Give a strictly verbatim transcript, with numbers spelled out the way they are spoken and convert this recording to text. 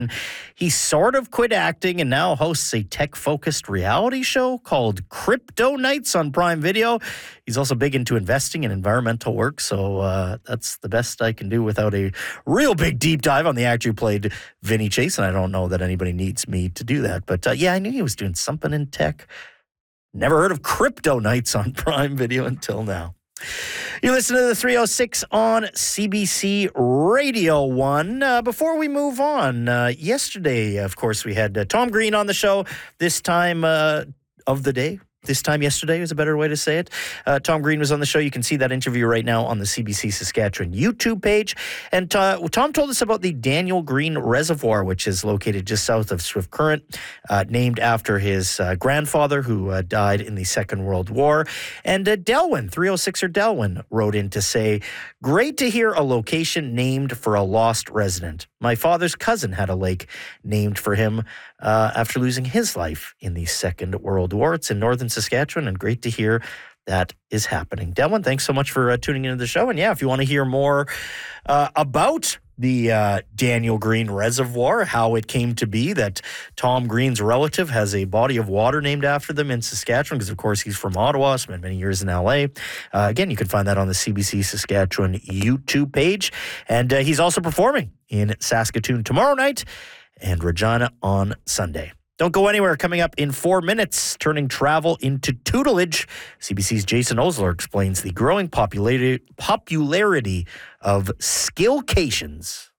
He sort of quit acting and now hosts a tech-focused reality show called Crypto Nights on Prime Video. He's also big into investing and environmental work, so uh, that's the best I can do without a real big deep dive on the actor who played Vinny Chase, and I don't know that anybody needs me to do that. But uh, yeah, I knew he was doing something in tech. Never heard of Crypto Nights on Prime Video until now. You listen to the three oh six on C B C Radio one. Uh, before we move on, uh, yesterday, of course, we had uh, Tom Green on the show. This time uh, of the day. This time yesterday is a better way to say it. Uh, Tom Green was on the show. You can see that interview right now on the C B C Saskatchewan YouTube page. And uh, Tom told us about the Daniel Green Reservoir, which is located just south of Swift Current, uh, named after his uh, grandfather who uh, died in the Second World War. And uh, Delwyn, three oh sixer Delwyn, wrote in to say, "Great to hear a location named for a lost resident. My father's cousin had a lake named for him uh, after losing his life in the Second World War. It's in northern Saskatchewan, and great to hear that is happening." Delwyn, thanks so much for uh, tuning into the show. And yeah, if you want to hear more uh, about the uh, Daniel Green Reservoir, how it came to be that Tom Green's relative has a body of water named after them in Saskatchewan, because of course he's from Ottawa, spent many years in L A. Uh, again, you can find that on the C B C Saskatchewan YouTube page. And uh, he's also performing in Saskatoon tomorrow night and Regina on Sunday. Don't go anywhere. Coming up in four minutes, turning travel into tutelage, C B C's Jason Osler explains the growing popularity, popularity of skillcations.